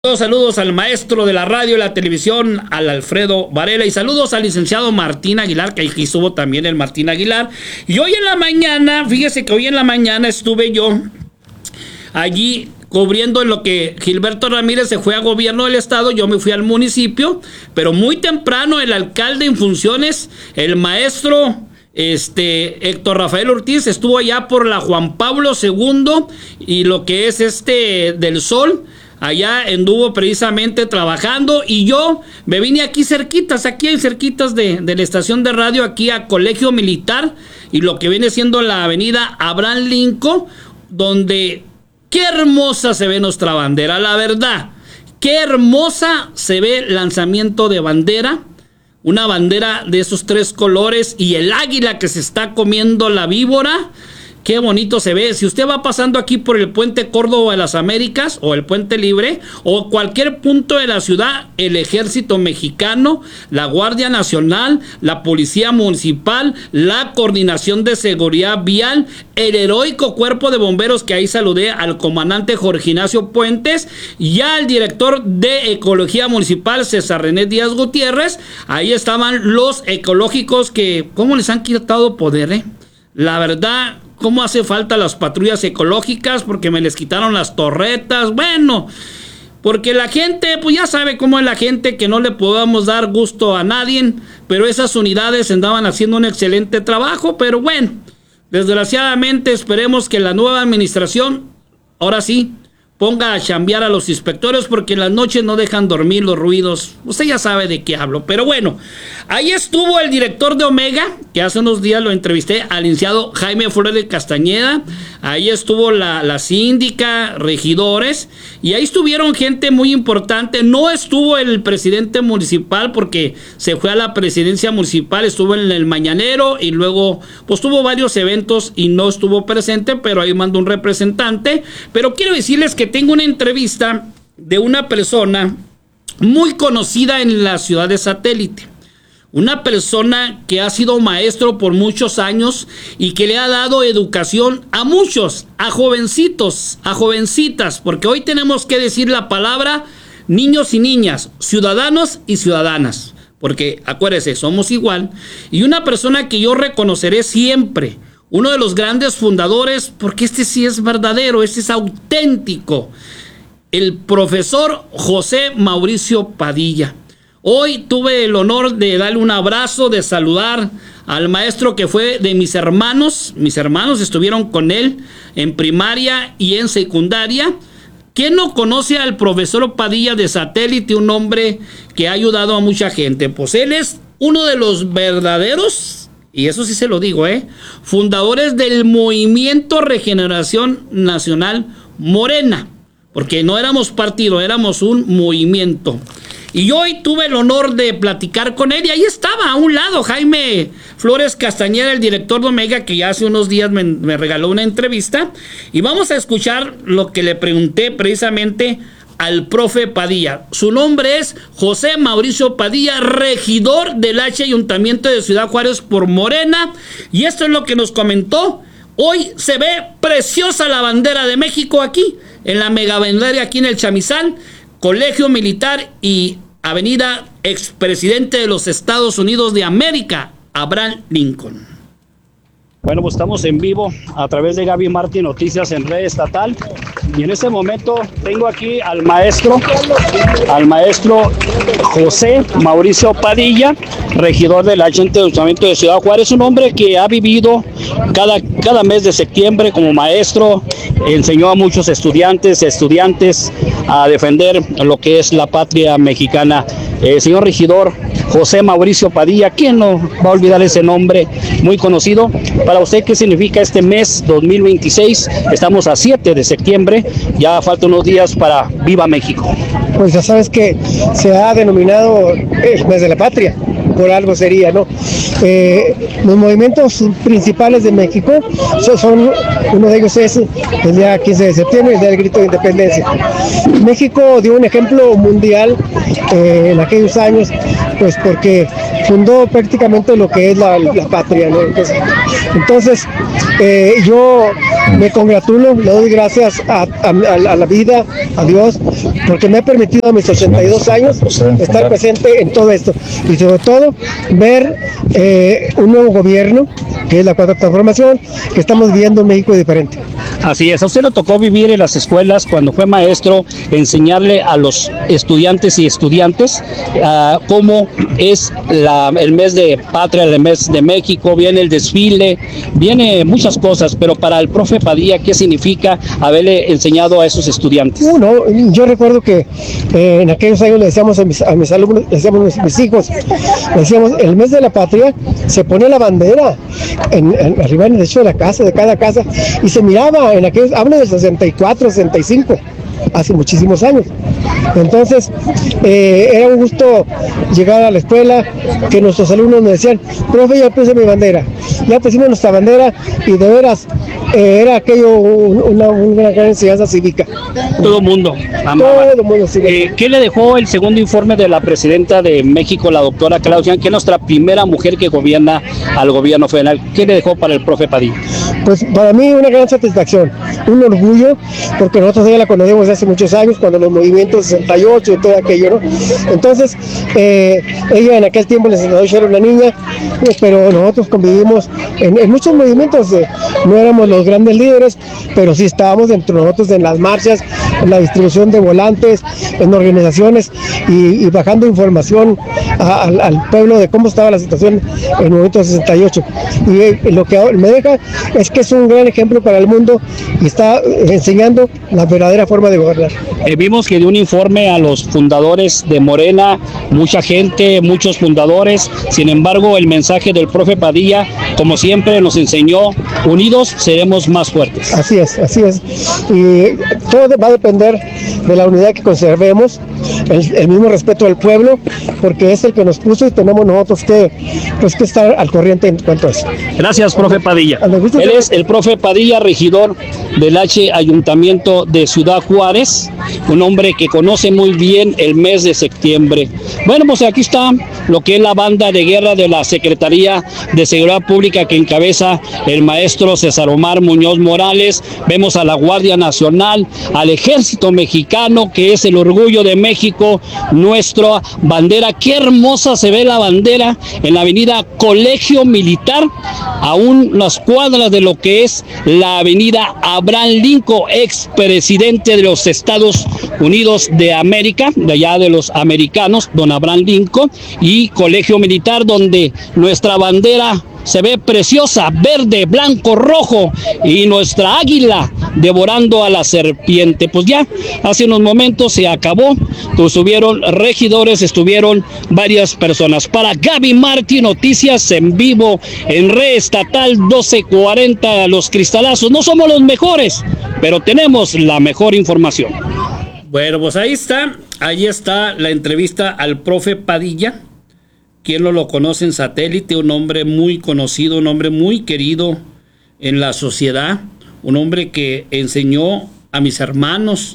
Saludos al maestro de la radio y la televisión, al Alfredo Varela, y saludos al licenciado Martín Aguilar, que aquí estuvo también el Martín Aguilar. Y hoy en la mañana, fíjese que hoy en la mañana estuve yo allí cubriendo en lo que Gilberto Ramírez se fue a gobierno del estado, yo me fui al municipio, pero muy temprano el alcalde en funciones, el maestro Héctor Rafael Ortiz, estuvo allá por la Juan Pablo II y lo que es del Sol. Allá anduvo precisamente trabajando y yo me vine aquí cerquitas de la estación de radio, aquí a Colegio Militar y lo que viene siendo la avenida Abraham Lincoln, donde qué hermosa se ve nuestra bandera, la verdad, qué hermosa se ve el lanzamiento de bandera, una bandera de esos tres colores y el águila que se está comiendo la víbora. Qué bonito se ve. Si usted va pasando aquí por el puente Córdoba de las Américas o el puente Libre o cualquier punto de la ciudad, el ejército mexicano, la Guardia Nacional, la Policía Municipal, la Coordinación de Seguridad Vial, el heroico cuerpo de bomberos, que ahí saludé al comandante Jorge Ignacio Puentes y al director de Ecología Municipal, César René Díaz Gutiérrez. Ahí estaban los ecológicos que, ¿cómo les han quitado poder, La verdad, cómo hace falta las patrullas ecológicas, porque me les quitaron las torretas, bueno, porque la gente, pues ya sabe cómo es la gente, que no le podamos dar gusto a nadie, pero esas unidades andaban haciendo un excelente trabajo, pero bueno, desgraciadamente esperemos que la nueva administración, ahora sí, ponga a chambear a los inspectores, porque en las noches no dejan dormir los ruidos. Usted ya sabe de qué hablo. Pero bueno, ahí estuvo el director de Omega, que hace unos días lo entrevisté, al licenciado Jaime Flores Castañeda. Ahí estuvo la síndica, regidores, y ahí estuvieron gente muy importante. No estuvo el presidente municipal porque se fue a la presidencia municipal, estuvo en el Mañanero y luego pues tuvo varios eventos y no estuvo presente, pero ahí mandó un representante. Pero quiero decirles que tengo una entrevista de una persona muy conocida en la ciudad de Satélite. Una persona que ha sido maestro por muchos años y que le ha dado educación a muchos, a jovencitos, a jovencitas, porque hoy tenemos que decir la palabra niños y niñas, ciudadanos y ciudadanas, porque acuérdense, somos igual. Y una persona que yo reconoceré siempre, uno de los grandes fundadores, porque sí es verdadero, es auténtico, el profesor José Mauricio Padilla. Hoy tuve el honor de darle un abrazo, de saludar al maestro que fue de mis hermanos. Mis hermanos estuvieron con él en primaria y en secundaria. ¿Quién no conoce al profesor Padilla de Satélite? Un hombre que ha ayudado a mucha gente. Pues él es uno de los verdaderos, y eso sí se lo digo, fundadores del Movimiento Regeneración Nacional Morena, porque no éramos partido, éramos un movimiento. Y hoy tuve el honor de platicar con él y ahí estaba a un lado Jaime Flores Castañeda, el director de Omega, que ya hace unos días me regaló una entrevista, y vamos a escuchar lo que le pregunté precisamente al profe Padilla. Su nombre es José Mauricio Padilla, regidor del Ayuntamiento de Ciudad Juárez por Morena, y esto es lo que nos comentó. Hoy se ve preciosa la bandera de México aquí, en la megabandera, aquí en el Chamizal, Colegio Militar y Avenida Expresidente de los Estados Unidos de América, Abraham Lincoln. Bueno, pues estamos en vivo a través de Gaby Martín Noticias en red estatal, y en este momento tengo aquí al maestro José Mauricio Padilla, regidor del Ayuntamiento de Ciudad Juárez, un hombre que ha vivido cada mes de septiembre como maestro, enseñó a muchos estudiantes a defender lo que es la patria mexicana. Señor regidor José Mauricio Padilla, ¿quién no va a olvidar ese nombre muy conocido? Para usted, ¿qué significa este mes 2026? Estamos a 7 de septiembre, ya faltan unos días para Viva México. Pues ya sabes que se ha denominado el mes de la patria, por algo sería, ¿no? Los movimientos principales de México uno de ellos es el día 15 de septiembre, el día del grito de independencia. México dio un ejemplo mundial en aquellos años, pues porque fundó prácticamente lo que es la patria, ¿no? Entonces yo me congratulo, le doy gracias a la vida, a Dios, porque me ha permitido a mis 82 años estar presente en todo esto y sobre todo ver un nuevo gobierno, que es la Cuarta Transformación, que estamos viviendo un México diferente. Así es, a usted le tocó vivir en las escuelas cuando fue maestro, enseñarle a los estudiantes y estudiantes cómo es el mes de patria, el mes de México, viene el desfile, viene muchas cosas, pero para el profe Padilla, ¿qué significa haberle enseñado a esos estudiantes? No, yo recuerdo que en aquellos años le decíamos a mis alumnos, le decíamos a mis hijos, le decíamos, el mes de la patria se pone la bandera arriba en el techo de la casa, de cada casa, y se miraba en aquellos, hablo del 64, 65, hace muchísimos años. Entonces, era un gusto llegar a la escuela, que nuestros alumnos me decían, profe, ya puse mi bandera, ya pusimos nuestra bandera, y de veras, era aquello una gran enseñanza cívica. Todo el mundo amaba. Todo el mundo, sí. ¿Qué le dejó el segundo informe de la presidenta de México, la doctora Claudia, que es nuestra primera mujer que gobierna al gobierno federal? ¿Qué le dejó para el profe Padilla? Pues para mí una gran satisfacción, un orgullo, porque nosotros ya la conocemos hace muchos años, cuando los movimientos 68 y todo aquello, ¿no? Entonces, ella en aquel tiempo en el 68 era una niña, pero nosotros convivimos en muchos movimientos, no éramos los grandes líderes, pero sí estábamos entre nosotros en las marchas, en la distribución de volantes, en organizaciones y bajando información al pueblo de cómo estaba la situación en el momento 68. Y lo que me deja es que es un gran ejemplo para el mundo y está enseñando la verdadera forma de gobernar. Vimos que dio un informe a los fundadores de Morena, mucha gente, muchos fundadores. Sin embargo, el mensaje del profe Padilla, como siempre, nos enseñó: unidos seremos más fuertes. Así es. Y todo va a depender de la unidad que conservemos, el mismo respeto al pueblo, porque es el que nos puso y tenemos nosotros que estar al corriente en cuanto a eso. Gracias, profe Padilla. Él es el profe Padilla, regidor del Ayuntamiento de Ciudad Juárez, un hombre que conoce muy bien el mes de septiembre. Bueno, pues aquí está lo que es la banda de guerra de la Secretaría de Seguridad Pública que encabeza el maestro César Omar Muñoz Morales. Vemos a la Guardia Nacional, al Ejército Mexicano, que es el orgullo de México, nuestra bandera. Qué hermosa se ve la bandera en la avenida Colegio Militar, a unas cuadras de lo que es la avenida Abraham Lincoln, expresidente de los Estados Unidos de América, de allá de los americanos, don Abraham Lincoln, y Colegio Militar, donde nuestra bandera se ve preciosa, verde, blanco, rojo, y nuestra águila devorando a la serpiente. Pues ya hace unos momentos se acabó, estuvieron regidores, estuvieron varias personas. Para Gaby Martí, noticias en vivo en Red Estatal 1240, Los Cristalazos. No somos los mejores, pero tenemos la mejor información. Bueno, pues ahí está la entrevista al profe Padilla. ¿Quién no lo conoce en satélite? Un hombre muy conocido, un hombre muy querido en la sociedad, un hombre que enseñó a mis hermanos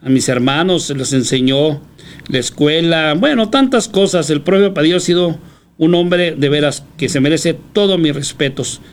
les enseñó la escuela, bueno, tantas cosas. El profe Padilla ha sido un hombre de veras que se merece todos mis respetos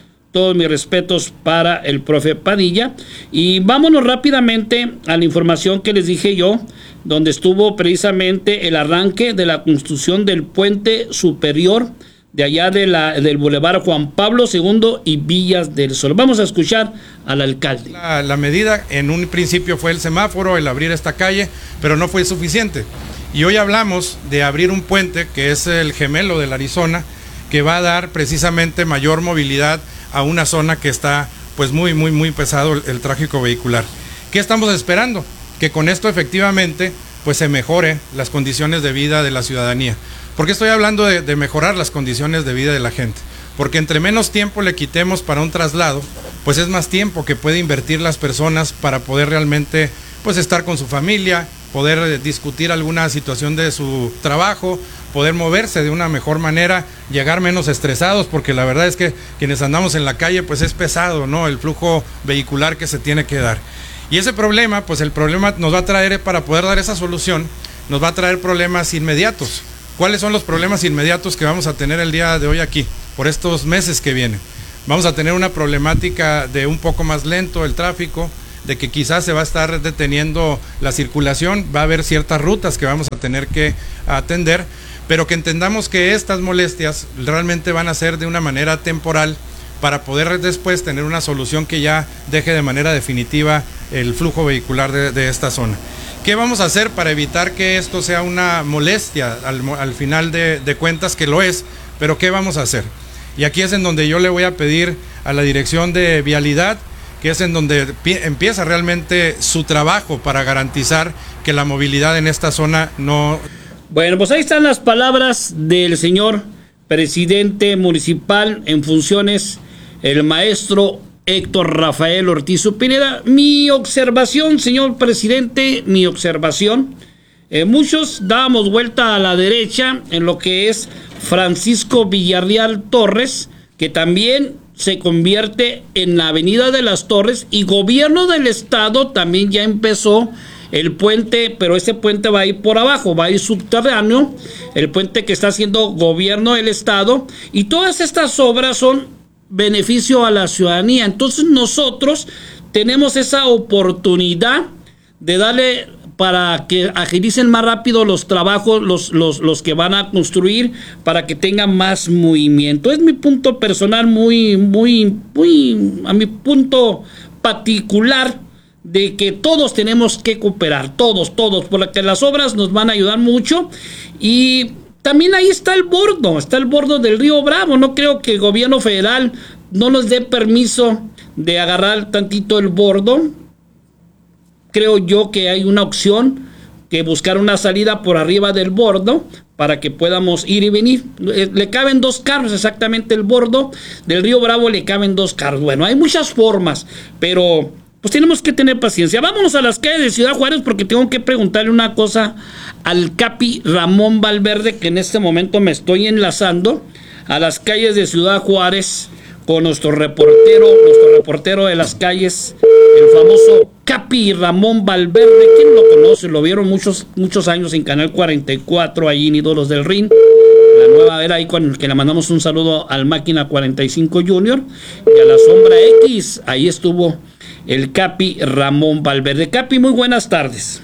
para el profe Padilla. Y vámonos rápidamente a la información que les dije yo, donde estuvo precisamente el arranque de la construcción del puente superior de allá del Boulevard Juan Pablo II y Villas del Sol. Vamos a escuchar al alcalde. La medida en un principio fue el semáforo, el abrir esta calle, pero no fue suficiente. Y hoy hablamos de abrir un puente que es el gemelo del Arizona, que va a dar precisamente mayor movilidad a una zona que está pues muy pesado el tráfico vehicular. ¿Qué estamos esperando? Que con esto efectivamente pues se mejore las condiciones de vida de la ciudadanía. ¿Por qué estoy hablando de mejorar las condiciones de vida de la gente? Porque entre menos tiempo le quitemos para un traslado, pues es más tiempo que puede invertir las personas para poder realmente pues estar con su familia, poder discutir alguna situación de su trabajo, poder moverse de una mejor manera, llegar menos estresados, porque la verdad es que quienes andamos en la calle pues es pesado, ¿no? El flujo vehicular que se tiene que dar. Y ese problema, pues el problema nos va a traer, para poder dar esa solución, nos va a traer problemas inmediatos. ¿Cuáles son los problemas inmediatos que vamos a tener el día de hoy aquí, por estos meses que vienen? Vamos a tener una problemática de un poco más lento el tráfico, de que quizás se va a estar deteniendo la circulación, va a haber ciertas rutas que vamos a tener que atender, pero que entendamos que estas molestias realmente van a ser de una manera temporal para poder después tener una solución que ya deje de manera definitiva el flujo vehicular de esta zona. ¿Qué vamos a hacer para evitar que esto sea una molestia al final de cuentas, que lo es? Pero ¿qué vamos a hacer? Y aquí es en donde yo le voy a pedir a la Dirección de Vialidad, que es en donde empieza realmente su trabajo para garantizar que la movilidad en esta zona no... Bueno, pues ahí están las palabras del señor presidente municipal en funciones, el maestro Héctor Rafael Ortiz Pineda. Mi observación, señor presidente, mi observación, muchos dábamos vuelta a la derecha en lo que es Francisco Villarreal Torres, que también se convierte en la Avenida de las Torres, y gobierno del estado también ya empezó el puente, pero ese puente va a ir por abajo, va a ir subterráneo, el puente que está haciendo gobierno del estado, y todas estas obras son beneficio a la ciudadanía. Entonces nosotros tenemos esa oportunidad de darle, para que agilicen más rápido los trabajos, los que van a construir, para que tengan más movimiento. Es mi punto personal, muy a mi punto particular, de que todos tenemos que cooperar, todos, porque las obras nos van a ayudar mucho. Y también ahí está el bordo del río Bravo. No creo que el gobierno federal no nos dé permiso de agarrar tantito el bordo. Creo yo que hay una opción, que buscar una salida por arriba del bordo para que podamos ir y venir. Le caben 2 carros, exactamente, el bordo del río Bravo le caben 2 carros. Bueno, hay muchas formas, pero pues tenemos que tener paciencia. Vámonos a las calles de Ciudad Juárez, porque tengo que preguntarle una cosa al Capi Ramón Valverde, que en este momento me estoy enlazando a las calles de Ciudad Juárez con nuestro reportero de las calles, el famoso Capi Ramón Valverde. ¿Quién lo conoce? Lo vieron muchos años en Canal 44, allí en Ídolos del Ring, la nueva era, ahí con el que le mandamos un saludo al Máquina 45 Junior, y a la Sombra X. Ahí estuvo el Capi Ramón Valverde. Capi, muy buenas tardes.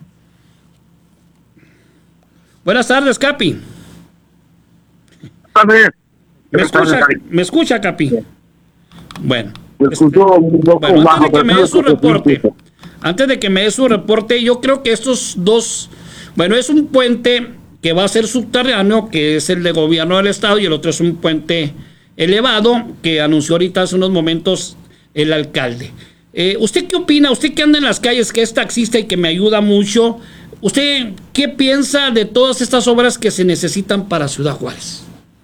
Buenas tardes, Capi. ¿Me escucha, Capi? Bueno. Antes de que me dé su reporte, yo creo que estos dos, bueno, es un puente que va a ser subterráneo, que es el de gobierno del estado, y el otro es un puente elevado que anunció ahorita hace unos momentos el alcalde. ¿Usted qué opina? Usted que anda en las calles, que es taxista y que me ayuda mucho, ¿usted qué piensa de todas estas obras que se necesitan para Ciudad Juárez?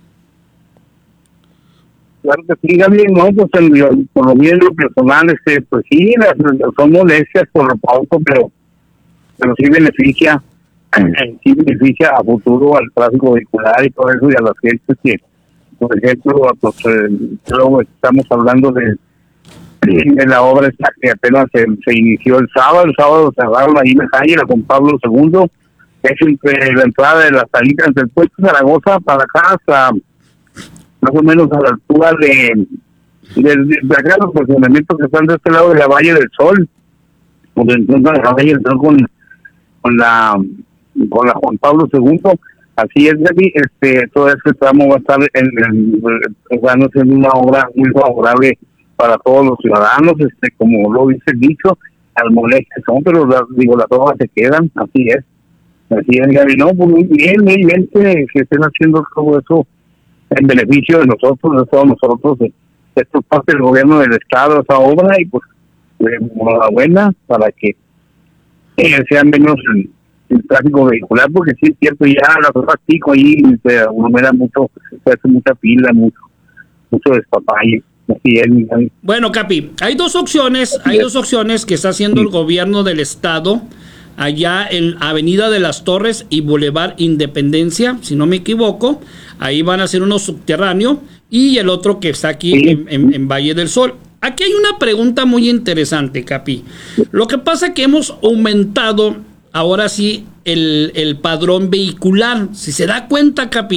Claro que sí, Gabriel, no, pues por lo bien lo personal, pues sí, son molestias por lo poco, pero sí beneficia a futuro al tráfico vehicular y todo eso, y a las gentes que, por ejemplo, pues luego estamos hablando de la obra esta que apenas se inició el sábado cerraron ahí en la calle, la con Pablo II, es entre la entrada de la salida entre el puesto de Zaragoza para acá hasta más o menos a la altura de acá, los posicionamientos que están de este lado de la Valle del Sol, donde encuentra la Valle del Sol con la Juan Pablo II. Así es, Gaby, todo este tramo va a estar siendo una obra muy favorable para todos los ciudadanos, como lo dice el dicho, al molestia son, pero las obras se quedan, así es, Gaby, no, pues muy bien que estén haciendo todo eso en beneficio de nosotros, de todos nosotros. Esto es parte del gobierno del estado, esa obra, y pues enhorabuena para que sea menos el tráfico vehicular, porque sí es cierto, ya la practico ahí, se aglomera mucho, se hace mucha fila, mucho despapalle. Así es. Bueno, Capi, hay dos opciones que está haciendo el gobierno del estado allá en Avenida de las Torres y Boulevard Independencia, si no me equivoco. Ahí van a hacer uno subterráneo y el otro que está aquí en Valle del Sol. Aquí hay una pregunta muy interesante, Capi. Lo que pasa es que hemos aumentado ahora sí el padrón vehicular. Si se da cuenta, Capi,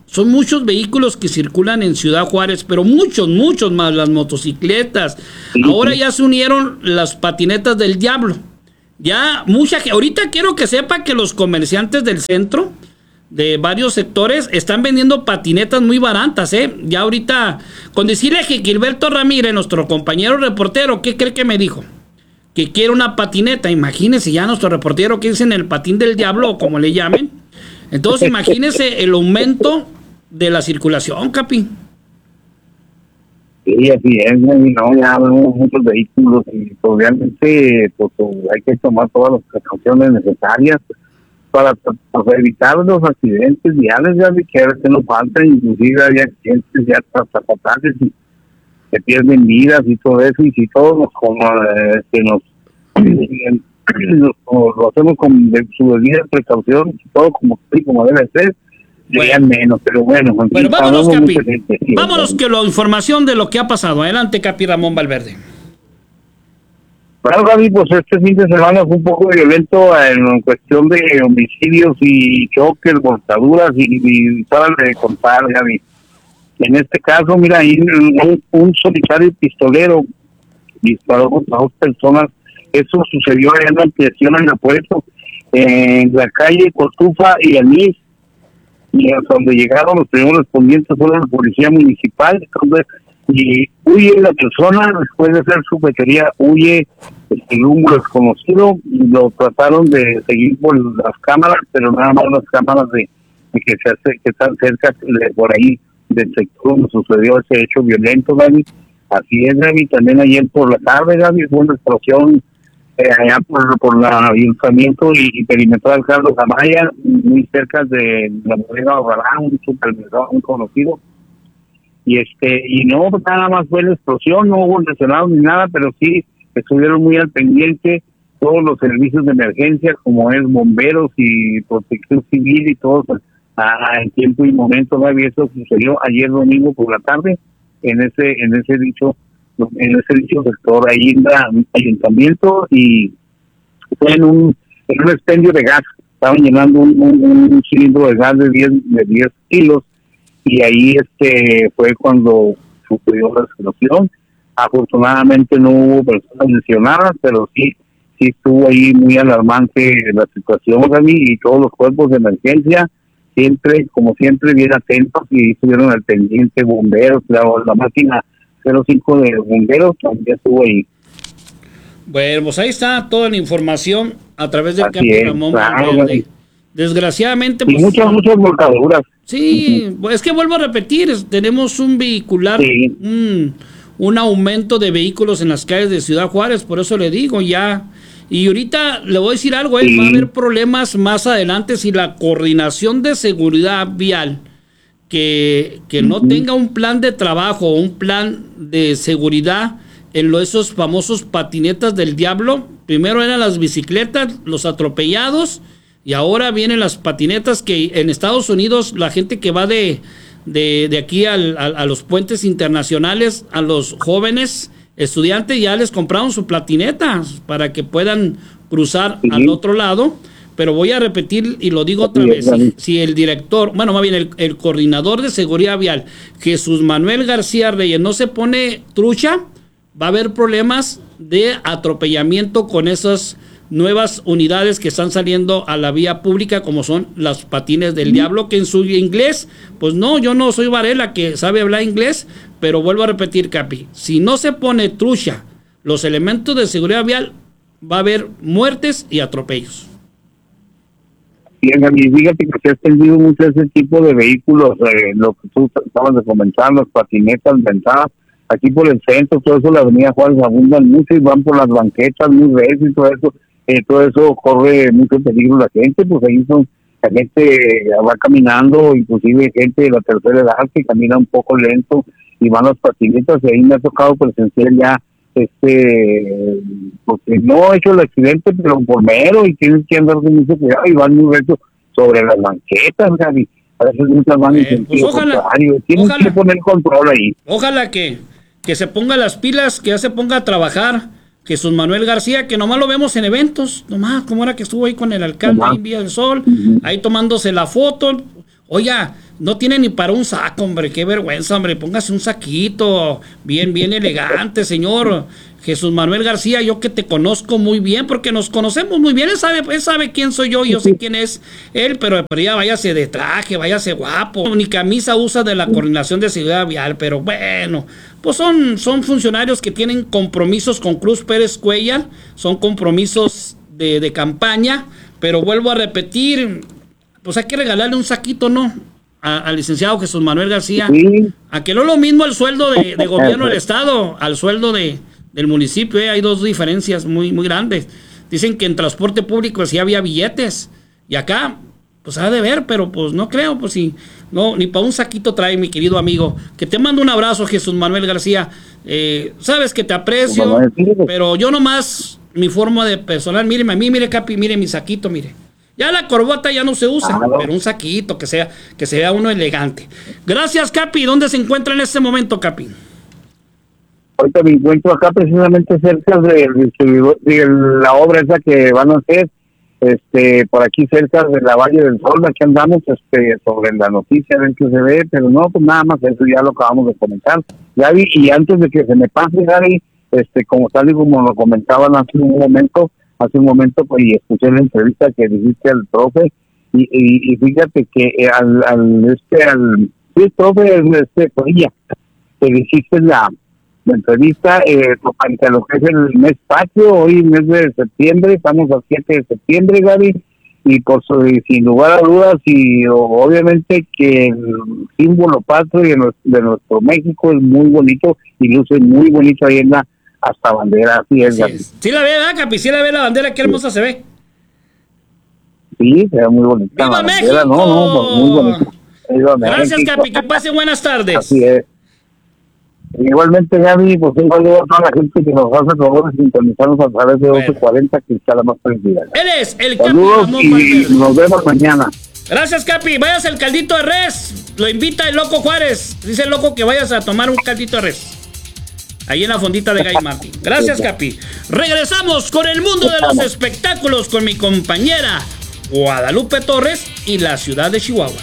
Son muchos vehículos que circulan en Ciudad Juárez, pero muchos más, las motocicletas. Sí, Ahora sí. ya se unieron las patinetas del diablo. Ya mucha gente, ahorita quiero que sepa que los comerciantes del centro, de varios sectores, están vendiendo patinetas muy baratas, ¿eh? Ya ahorita, con decirle que Gilberto Ramírez, nuestro compañero reportero, ¿qué cree que me dijo? Que quiere una patineta. Imagínense ya nuestro reportero que dicen el patín del diablo, o como le llamen. Entonces imagínense el aumento de la circulación, Capi. Sí, así es, y no, ya vemos muchos vehículos y pues, realmente pues, hay que tomar todas las precauciones necesarias para evitar los accidentes viales, ya que a veces nos faltan, inclusive hay accidentes ya hasta fatales y se pierden vidas y todo eso, y si todos nos, lo hacemos con su debida precaución, todo como debe ser, serían menos, pero bueno. Bueno, vámonos, Capi. Sí, Vámonos que la información de lo que ha pasado. Adelante, Capi Ramón Valverde. Bueno, Gaby, pues este fin de semana fue un poco violento en cuestión de homicidios y choques, voltaduras y para de contar, Gaby. En este caso, mira, ahí un solitario pistolero disparó contra 2 personas. Eso sucedió en la ampliación en el puerto, en la calle Cotufa y Anís, y hasta donde llegaron los primeros respondientes fueron la policía municipal, y huye la persona, después de hacer su fechoría, huye el rumbo desconocido, y lo trataron de seguir por las cámaras, pero nada más las cámaras de que están cerca de por ahí del sector donde sucedió ese hecho violento, Gaby. Así es, Gaby. También ayer por la tarde, Gaby, fue una explosión allá por el ayuntamiento y perimetral Carlos Amaya, muy cerca de la bodega Barrán, un supermercado muy conocido. Y no nada más fue la explosión, no hubo lesionados ni nada, pero sí estuvieron muy al pendiente todos los servicios de emergencia, como es bomberos y protección civil y todos en tiempo y momento. Eso sucedió ayer domingo por la tarde en ese dicho sector ahí en el ayuntamiento, y fue en un expendio de gas. Estaban llenando un cilindro de gas de 10 kilos, y ahí fue cuando sucedió la explosión. Afortunadamente no hubo personas lesionadas, pero sí estuvo ahí muy alarmante la situación, Gaby, y todos los cuerpos de emergencia como siempre bien atentos, y estuvieron al pendiente. Bomberos, la máquina 05 de bomberos también estuvo ahí. Bueno, pues ahí está toda la información a través del Así Capi es, Ramón claro, Valverde. Desgraciadamente, y pues, muchas volcaduras. sí, pues es que vuelvo a repetir, tenemos un vehicular, Sí. un aumento de vehículos en las calles de Ciudad Juárez, por eso le digo ya. Y ahorita le voy a decir algo, Sí. va a haber problemas más adelante si la coordinación de seguridad vial que no tenga un plan de trabajo, un plan de seguridad en esos famosos patinetas del diablo. Primero eran las bicicletas, los atropellados, y ahora vienen las patinetas que en Estados Unidos la gente que va de aquí a los puentes internacionales, a los jóvenes estudiantes ya les compraron su patineta para que puedan cruzar al otro lado. Pero voy a repetir y lo digo otra vez, si el director, bueno, más bien el coordinador de seguridad vial, Jesús Manuel García Reyes, no se pone trucha, va a haber problemas de atropellamiento con esas nuevas unidades que están saliendo a la vía pública, como son las patines del diablo, que en su inglés, pues no, yo no soy Varela que sabe hablar inglés, pero vuelvo a repetir, Capi, si no se pone trucha los elementos de seguridad vial, va a haber muertes y atropellos. Bien, y fíjate que se ha extendido mucho ese tipo de vehículos, lo que tú estabas comentando, las patinetas ventadas, aquí por el centro, todo eso, la avenida Juárez abundan mucho y van por las banquetas muy recio y todo eso corre mucho peligro la gente, pues ahí la gente va caminando, inclusive gente de la tercera edad que camina un poco lento y van las patinetas, y ahí me ha tocado presenciar ya porque no he hecho el accidente, pero por mero, y tienes que andar con mucho cuidado y van muy recto sobre las banquetas, Gaby. A veces muchas van en sentido contrario. Tienes que poner control ahí. Ojalá que se ponga las pilas, que ya se ponga a trabajar Jesús Manuel García, que nomás lo vemos en eventos, nomás como era que estuvo ahí con el alcalde ahí en Villa del Sol, ahí tomándose la foto. Oiga, No tiene ni para un saco, hombre, qué vergüenza, hombre. Póngase un saquito, bien, bien elegante, señor Jesús Manuel García. Yo que te conozco muy bien, porque nos conocemos muy bien. Él sabe quién soy yo sé quién es él, pero ya váyase de traje, váyase guapo. Ni camisa usa de la Coordinación de Seguridad Vial, pero bueno, pues son funcionarios que tienen compromisos con Cruz Pérez Cuellar, son compromisos de campaña, pero vuelvo a repetir, pues hay que regalarle un saquito, ¿no? Al licenciado Jesús Manuel García, Sí. a que no es lo mismo el sueldo de gobierno del estado al sueldo del municipio, hay dos diferencias muy, muy grandes. Dicen que en transporte público sí había billetes, y acá, pues ha de ver, pero pues no creo, pues sí, no, ni para un saquito trae, mi querido amigo. Que te mando un abrazo, Jesús Manuel García. Sabes que te aprecio, pero yo nomás, mi forma de personal, míreme a mí, mire Capi, mire mi saquito, mire. Ya la corbata ya no se usa, pero un saquito que sea uno elegante. Gracias, Capi. ¿Dónde se encuentra en este momento, Capi? Ahorita me encuentro acá precisamente cerca de la obra esa que van a hacer, por aquí cerca de la Valle del Sol. Aquí andamos, sobre la noticia del que se ve, pero no, pues nada más eso ya lo acabamos de comentar. Gaby, y antes de que se me pase, Gaby, como tal y como lo comentaban hace un momento, pues, y escuché la entrevista que dijiste al profe, y fíjate que el profe, Corilla, que dijiste la entrevista, tocante a lo que es el mes patrio, hoy mes de septiembre, estamos a 7 de septiembre, Gaby, y sin lugar a dudas, y obviamente que el símbolo patrio de nuestro México es muy bonito, y luce muy bonito ahí en la hasta bandera, así es. Sí la ve, ¿verdad, Capi? Sí la ve la bandera, qué hermosa se ve. Sí, se ve muy bonita. ¡Viva la México! Bandera, no, muy bonita. Gracias, México. Capi, que pase buenas tardes. Así es. Igualmente, Gaby, pues un saludo a toda la gente que nos hace el favor de sintonizarnos a través de 1240, que está la más prendida. Él es el Capi Saludos Ramón y Valverde. nos vemos mañana. Gracias, Capi. Vayas al caldito de res. Lo invita el Loco Juárez. Dice el Loco que vayas a tomar un caldito de res. Ahí en la fondita de Gay Martín. Gracias, Capi. Regresamos con el mundo de los espectáculos con mi compañera Guadalupe Torres y la ciudad de Chihuahua.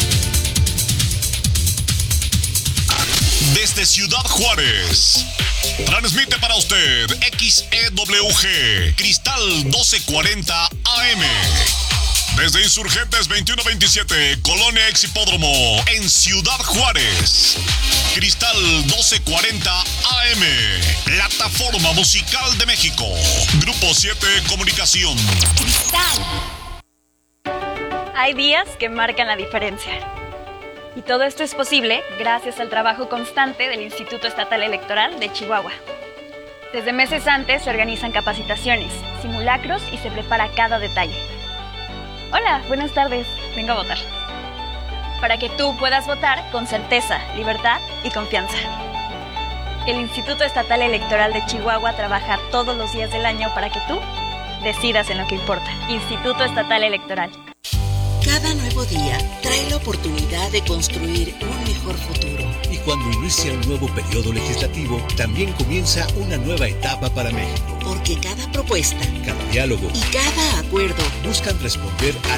Desde Ciudad Juárez, transmite para usted XEWG Cristal 1240 AM. Desde Insurgentes 2127, Colonia Exhipódromo, en Ciudad Juárez. Cristal 1240 AM, plataforma musical de México. Grupo 7 Comunicación. Cristal. Hay días que marcan la diferencia. Y todo esto es posible gracias al trabajo constante del Instituto Estatal Electoral de Chihuahua. Desde meses antes se organizan capacitaciones, simulacros y se prepara cada detalle. Hola, buenas tardes. Vengo a votar. Para que tú puedas votar con certeza, libertad y confianza. El Instituto Estatal Electoral de Chihuahua trabaja todos los días del año para que tú decidas en lo que importa. Instituto Estatal Electoral. Cada nuevo día trae la oportunidad de construir un mejor futuro. Y cuando inicia un nuevo periodo legislativo, también comienza una nueva etapa para México. Porque cada propuesta, cada diálogo y cada acuerdo buscan responder a